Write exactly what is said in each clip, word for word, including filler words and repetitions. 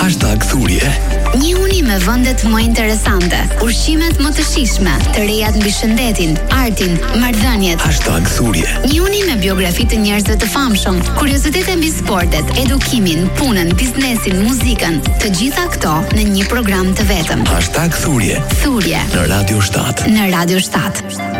Hashtag thurje. Njihuni me vendet më interesante, ushqimet më të shijshme, të rejat mbi shëndetin, artin, marrëdhëniet. Hashtag thurje. Njihuni me biografi të njerëzve të famshëm, kuriozitete mbi sportet, edukimin, punën, biznesin, muzikën, të gjitha këto në një program të vetëm. Hashtag thurje. Thurje Në Radio shtat. Në Radio shtat.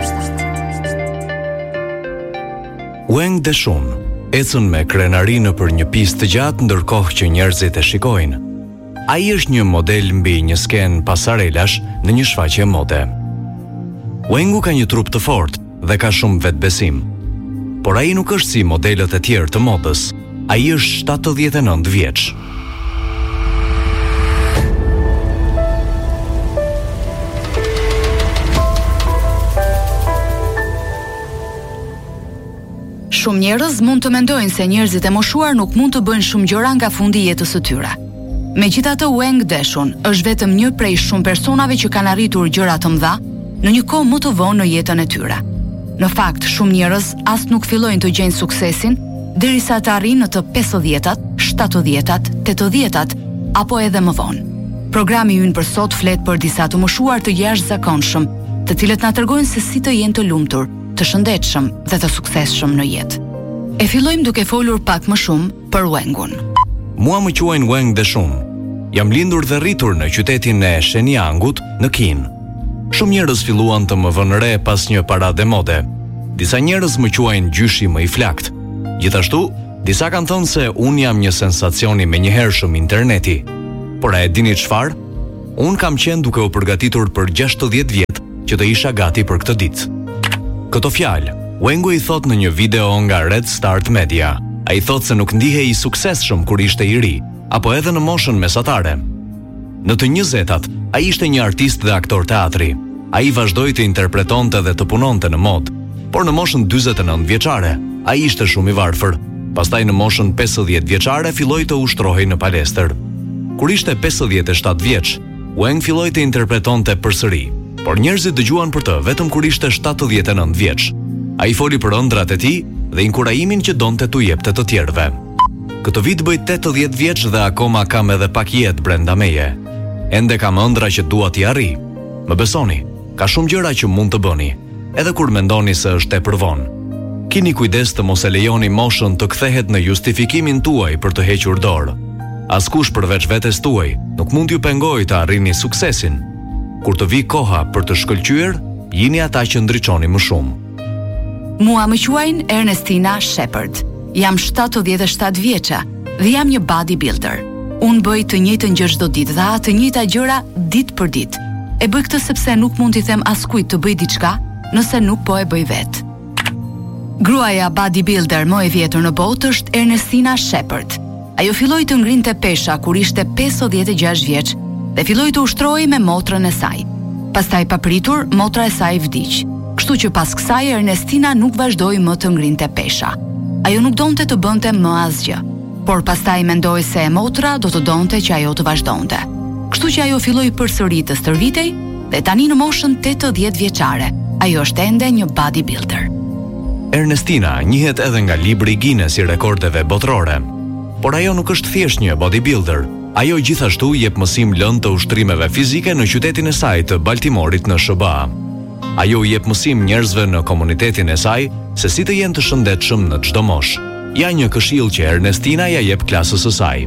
Wang Deshun ecën me krenari në për një pistë të gjatë ndërkohë që njerëzit e shikojnë. Ai është një model mbi një sken pasarelash në një shfaqje mode. Wangu ka një trup të fortë dhe ka shumë vetbesim. Por ai nuk është si modelët e tjerë të modës. Ai është shtatëdhjetë e nëntë vjeç. Shumë njerëz mund të mendojnë se njerëzit e moshuar nuk mund të bëjnë shumë gjëra nga fundi i jetës së tyre. Megjithatë, Wang Deshun është vetëm një prej shumë personave që kanë arritur gjëra të mëdha në një kohë më të vonë në jetën e tyre. Në fakt, shumë njerëz as nuk fillojnë të gjejnë suksesin derisa të arrijnë në të pesëdhjetat, shtatëdhjetat, tetëdhjetat apo edhe më vonë. Programi ynë për sot flet për disa të moshuar të jashtëzakonshëm, të cilët na tregojnë se si të jenë të lumtur, të shëndetshëm dhe të suksesshëm në jetë. E fillojmë duke folur pak më shumë për Wangun. Mua më quajnë Wang Deshun. Jam lindur dhe rritur në qytetin e Shenyang-ut në Kinë. Shumë njerëz filluan të më vënë re pas një parade mode. Disa njerëz më quajnë gjyshi më i flakt. Gjithashtu, disa kanë thënë se unë jam një sensacion i menjëhershëm interneti. Por a e dini çfarë? Unë kam qenë duke u përgatitur për gjashtëdhjetë vjet që të isha gati për këtë ditë. Këto fjalë, Wangu i thot në një video nga Red Start Media. A i thot se nuk ndihej i suksesshëm kur ishte i ri, apo edhe në moshën mesatare. Në të njëzetat, a ishte një artist dhe aktor teatri. A i vazhdoi të interpretonte dhe të punonte në mod, por në moshën dyzet e nëntë vjeçare, a i ishte shumë i varfër. Pastaj në moshën pesëdhjetë vjeçare filloi të ushtrohej në palestër. Kur ishte pesëdhjetë e shtatë vjeç, Wang filloi të interpretonte përsëri. Por njerëzit dëgjuan për të vetëm kur ishte shtatëdhjetë e nëntë vjeç. Ai foli për ëndrat e tij dhe inkurajimin që donte t'u jepte të tjerëve. Këtë vit bëj tetëdhjetë vjeç dhe akoma kam edhe pak jetë brenda meje. Ende kam ëndra që dua t'i arrij. Më besoni, ka shumë gjëra që mund të bëni, edhe kur mendoni se është tepër vonë. Kini kujdes të mos e lejoni moshën të kthehet në justifikimin tuaj për të hequr dorë. Askush përveç vetes tuaj nuk mund t'ju pengojë të arrini suksesin. Kur të vi koha për të shkëlqyer, jini ata që ndriçoni më shumë. Mua më quajnë Ernestina Shepard. Jam shtatëdhjetë e shtatë vjeça dhe jam një bodybuilder. Unë bëj të njëjtën gjë çdo ditë dhe të njëjta gjëra ditë për ditë. E bëj këtë sepse nuk mund t'i them askujt të bëj diçka nëse nuk po e bëj vetë. Gruaja bodybuilder më e vjetër në botë është Ernestina Shepard. Ajo filloi të ngrinte pesha kur ishte pesëdhjetë e gjashtë vjeç dhe filloi të ushtrohej me motrën e saj. Pastaj papritur, motra e saj vdiq. Kështu që pas kësaj Ernestina nuk vazhdoi më të ngrinte pesha. Ajo nuk donte të bënte më asgjë, por pastaj mendoi se e motra do të donte që ajo të vazhdonte. Kështu që ajo filloi përsëri të stërvitej dhe tani në moshën tetëdhjetë vjeçare, ajo është ende një bodybuilder. Ernestina njihet edhe nga libri Guinness i rekordeve botërore. Por ajo nuk është thjesht një bodybuilder. Ajo gjithashtu jep mësim lënë të ushtrimeve fizike në qytetin e saj të Baltimorit në S B A. Ajo jep mësim njerëzve në komunitetin e saj se si të jenë të shëndetshëm në çdo moshë. Ja një këshill që Ernestina ja jep klasës së saj.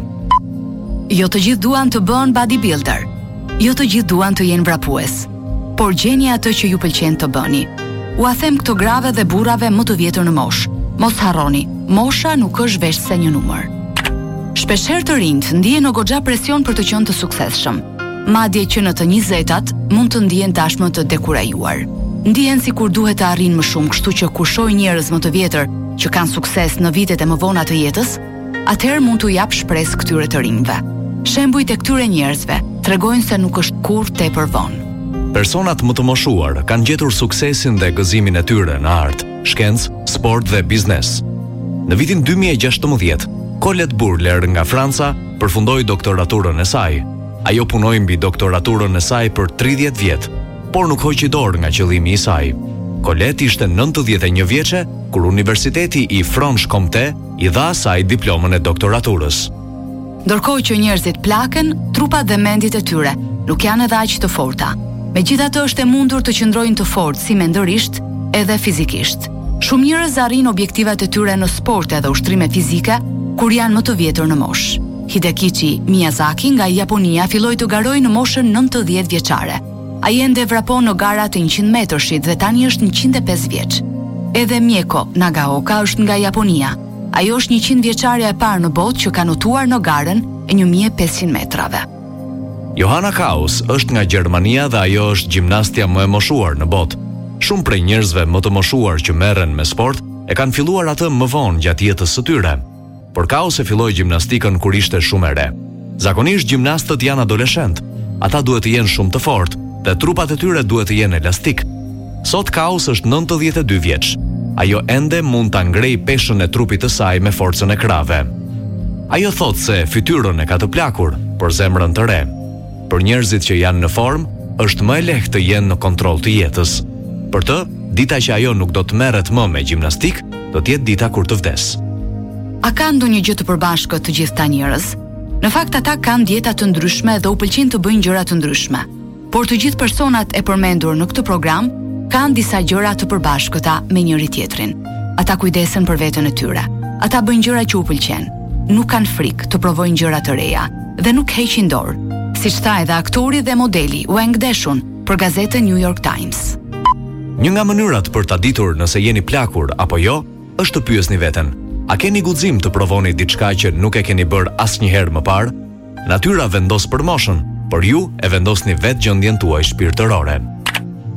Jo të gjithë duan të bëhen bodybuilder. Jo të gjithë duan të jenë vrapues. Por gjeni atë që ju pëlqen të bëni. Ua them këto grave dhe burrave më të vjetër në moshë. Mos harroni, mosha nuk është veç se një numër. Shpeshherë të rinjt ndihen në goxha presion për të qenë të suksesshëm. Madje që në të njëzetat mund të ndihen tashmë të dekurajuar. Ndihen sikur duhet të arrijnë më shumë, kështu që kur shohin njerëz më të vjetër që kanë sukses në vitet e më vona të jetës, atëherë mund t'u jap shpresë këtyre të rinjve. Shembujt e këtyre njerëzve tregojnë se nuk është kurrë tepër vonë. Personat më të moshuar kanë gjetur suksesin dhe gëzimin e tyre në art, shkencë, sport dhe biznes. Në vitin dy mijë e gjashtëmbëdhjetë, Colette Burler nga Franca përfundoi doktoraturën e saj. Ajo punoi mbi doktoraturën e saj për tridhjetë vjet, por nuk hoqi dorë nga qëllimi i saj. Colette ishte nëntëdhjetë e një vjeçe kur Universiteti i Franche-Comté i dha asaj diplomën e doktoraturës. Ndërkohë që njerëzit plaken, trupat dhe mendjet e tyre nuk janë edhe aq të forta. Megjithatë është e mundur të qëndrojnë të fortë si mendërisht edhe fizikisht. Shumë njerëz arrin objektivat e tyre në sporte dhe ushtrime fizike kur janë më të vjetër në moshë. Hidekichi Miyazaki nga Japonia filloi të garojë në moshën nëntëdhjetë vjeçare. Ai ende vrapon në gara të njëqind metrëshit dhe tani është njëqind e pesë vjeç. Edhe Mieko Nagaoka është nga Japonia. Ajo është njëqind vjeçarja e parë në botë që ka notuar në garën e një mijë e pesëqind metrave. Johanna Kaus është nga Gjermania dhe ajo është gjimnastja më e moshuar në botë. Shumë prej njerëzve më të moshuar që merren me sport e kanë filluar atë më vonë gjatë jetës së tyre. Por Kaus e filloi gjimnastikën kur ishte shumë e re. Zakonisht gjimnastët janë adoleshent. Ata duhet të jenë shumë të fortë dhe trupat e tyre duhet të jenë elastik. Sot Kaus është nëntëdhjetë e dy vjeç. Ajo ende mund ta ngrejë peshën e trupit të saj me forcën e krave. Ajo thotë se fytyrën e ka të plakur, por zemrën të re. Për njerëzit që janë në formë, është më e lehtë të jenë në kontroll të jetës. Për të, dita që ajo nuk do të merret më me gjimnastik, do të jetë dita kur të vdes. A kanë ndonjë gjë të përbashkët të gjithë ta njerëz? Në fakt ata kanë dieta të ndryshme dhe u pëlqejnë të bëjnë gjëra të ndryshme. Por të gjithë personat e përmendur në këtë program kanë disa gjëra të përbashkëta me njëri tjetrin. Ata kujdesen për veten e tyre. Ata bëjnë gjëra që u pëlqejnë. Nuk kanë frikë të provojnë gjëra të reja dhe nuk heqin dorë, siç tha edhe aktori dhe modeli Wang Deshun për gazetën New York Times. Një nga mënyrat për ta ditur nëse jeni plakur apo jo, është të pyesni veten: a keni guxim të provoni diçka që nuk e keni bërë asnjëherë më parë? Natyra vendos për moshën, por ju e vendosni vetë gjendjen tuaj shpirtërore.